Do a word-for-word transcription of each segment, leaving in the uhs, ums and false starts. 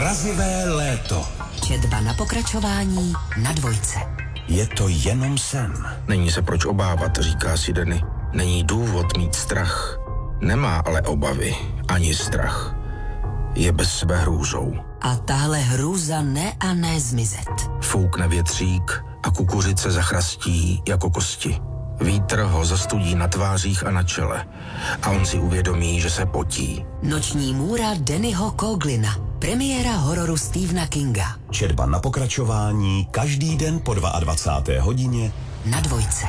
Mrazivé léto. Četba na pokračování na Dvojce. Je to jenom sen. Není se proč obávat, říká si Denny. Není důvod mít strach. Nemá ale obavy, ani strach. Je bez sebe hrůzou. A tahle hrůza ne a ne zmizet. Foukne větřík a kukuřice zachrastí jako kosti. Vítr ho zastudí na tvářích a na čele. A on si uvědomí, že se potí. Noční můra Dannyho Coglina. Premiéra hororu Stephena Kinga. Četba na pokračování každý den po dvacáté druhé hodině na Dvojce.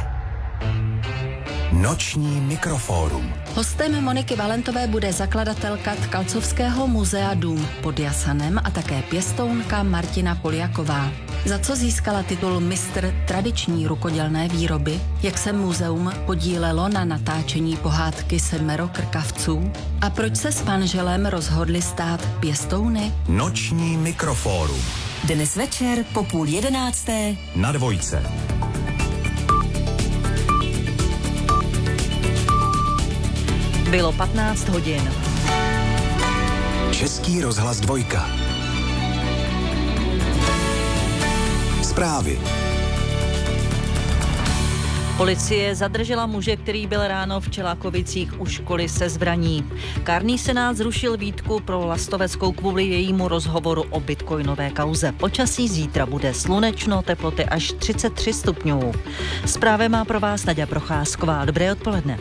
Noční mikrofórum. Hostem Moniky Valentové bude zakladatelka Tkalcovského muzea Dům pod Jasanem a také pěstounka Martina Poljaková. Za co získala titul mistr tradiční rukodělné výroby, jak se muzeum podílelo na natáčení pohádky Sedmero krkavců a proč se s manželem rozhodli stát pěstouny? Noční mikrofórum. Dnes večer po půl jedenácté na Dvojce. Bylo patnáct hodin. Český rozhlas Dvojka. Zprávy. Policie zadržela muže, který byl ráno v Čelákovicích u školy se zbraní. Kárný senát zrušil výtku pro Lastoveckou kvůli jejímu rozhovoru o bitcoinové kauze. Počasí zítra bude slunečno, teploty až třicet tři stupňů. Zprávy má pro vás Naďa Procházková. Dobré odpoledne.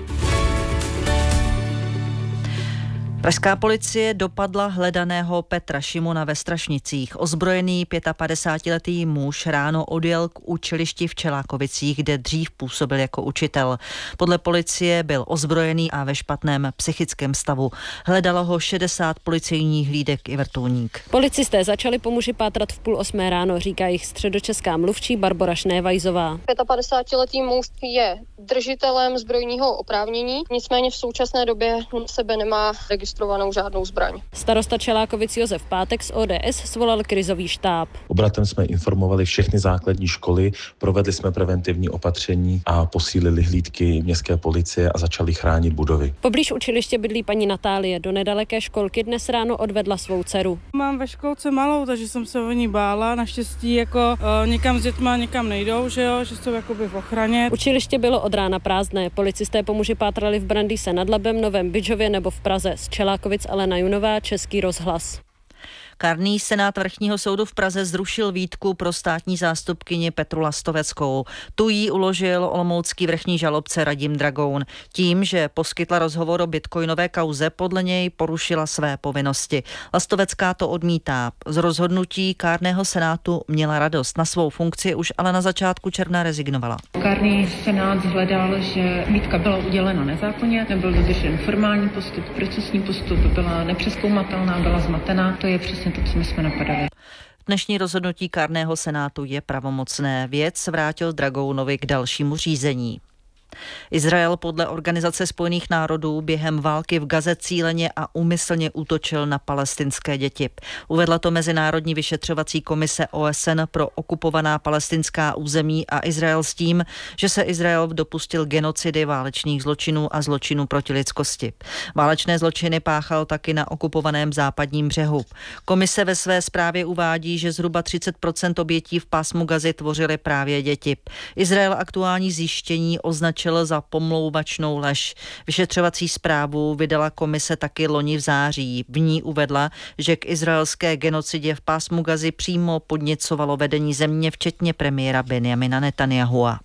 Pražská policie dopadla hledaného Petra Šimona ve Strašnicích. Ozbrojený padesátipětiletý muž ráno odjel k učilišti v Čelákovicích, kde dřív působil jako učitel. Podle policie byl ozbrojený a ve špatném psychickém stavu. Hledalo ho šedesát policejních hlídek i vrtulník. Policisté začali po muži pátrat v půl osmé ráno, říká jich středočeská mluvčí Barbora Šnévajzová. padesátipětiletý muž je držitelem zbrojního oprávnění, nicméně v současné době na sebe nemá registrovanou žádnou zbraň. Starosta Čelákovic Josef Pátek z O D S svolal krizový štáb. Obratem jsme informovali všechny základní školy, provedli jsme preventivní opatření a posílili hlídky městské policie a začali chránit budovy. Poblíž učiliště bydlí paní Natálie, do nedaleké školky dnes ráno odvedla svou dceru. Mám ve školce malou, takže jsem se o ní bála. Naštěstí jako uh, někam s dětma někam nejdou, že jo, že jsou jakoby v ochraně. Učiliště bylo od rána prázdné. Policisté po muži pátrali v Brandýse nad Labem, Novém Bydžově nebo v Praze. Z Čelákovic Alena Junová, Český rozhlas. Kárný senát Vrchního soudu v Praze zrušil výtku pro státní zástupkyni Petru Lastoveckou. Tu jí uložil olomoucký vrchní žalobce Radim Dragoun. Tím, že poskytla rozhovor o bitcoinové kauze, podle něj porušila své povinnosti. Lastovecká to odmítá. Z rozhodnutí Kárného senátu měla radost. Na svou funkci už ale na začátku června rezignovala. Kárný senát shledal, že výtka byla udělena nezákonně, nebyl dodržen formální postup, procesní postup, byla nepřezkoumatelná, byla zmatená. To je přesně to, co my jsme napadali. Dnešní rozhodnutí Kárného senátu je pravomocné. Věc vrátil Dragounovi k dalšímu řízení. Izrael podle Organizace spojených národů během války v Gaze cíleně a úmyslně útočil na palestinské děti. Uvedla to Mezinárodní vyšetřovací komise O S N pro okupovaná palestinská území a Izrael s tím, že se Izrael dopustil genocidy, válečných zločinů a zločinů proti lidskosti. Válečné zločiny páchal taky na okupovaném západním břehu. Komise ve své zprávě uvádí, že zhruba třicet procent obětí v pásmu Gazy tvořily právě děti. Izrael aktuální zjištění označil za pomlouvačnou lež. Vyšetřovací zprávu vydala komise taky loni v září. V ní uvedla, že k izraelské genocidě v pásmu Gazy přímo podněcovalo vedení země, včetně premiéra Benjamina Netanyahua.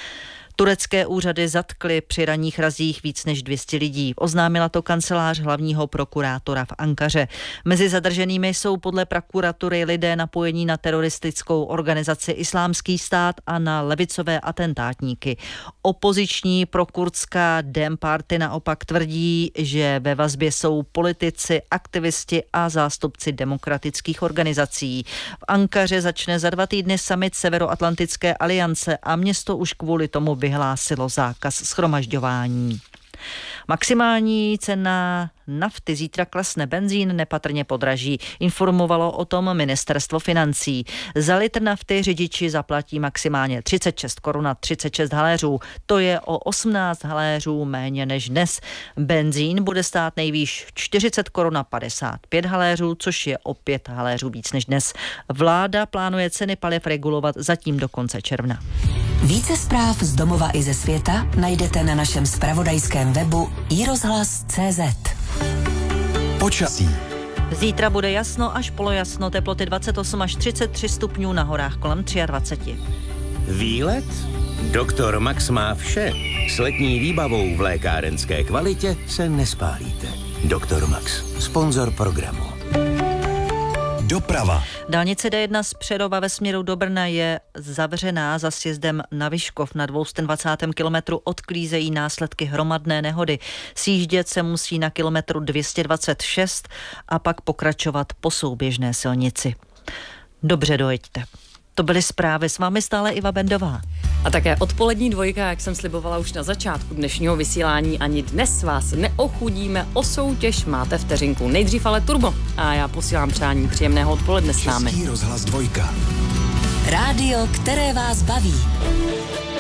Turecké úřady zatkly při ranních razích víc než dvě stě lidí. Oznámila to kancelář hlavního prokurátora v Ankaře. Mezi zadrženými jsou podle prokuratury lidé napojení na teroristickou organizaci Islámský stát a na levicové atentátníky. Opoziční prokurdská Dem Party naopak tvrdí, že ve vazbě jsou politici, aktivisti a zástupci demokratických organizací. V Ankaře začne za dva týdny summit Severoatlantické aliance a město už kvůli tomu vyhlásilo zákaz shromažďování. Maximální cena nafty zítra klesne, benzín nepatrně podraží, informovalo o tom ministerstvo financí. Za litr nafty řidiči zaplatí maximálně třicet šest korun a třicet šest haléřů. To je o osmnáct haléřů méně než dnes. Benzín bude stát nejvýš čtyřicet korun a padesát pět haléřů, což je o pět haléřů víc než dnes. Vláda plánuje ceny paliv regulovat zatím do konce června. Více zpráv z domova i ze světa najdete na našem zpravodajském webu i rozhlas tečka cé zet. Počasí. Zítra bude jasno až polojasno, teploty dvacet osm až třicet tři stupňů, na horách kolem dvacet tři. Výlet? Doktor Max má vše. S letní výbavou v lékárenské kvalitě se nespálíte. Doktor Max, sponzor programu. Doprava. Dálnice D jedna z Přerova ve směru do Brna je zavřená za sjezdem na Vyškov. Na dvacátém dvou kilometru odklízejí následky hromadné nehody. Sjíždět se musí na kilometru dvě stě dvacet šest a pak pokračovat po souběžné silnici. Dobře dojeďte. To byly zprávy, s vámi stále Iva Bendová. A také odpolední dvojka, jak jsem slibovala už na začátku dnešního vysílání, ani dnes vás neochudíme o soutěž, máte vteřinku. Nejdřív ale turbo a já posílám přání příjemného odpoledne s námi. Český rozhlas dvojka. Rádio, které vás baví.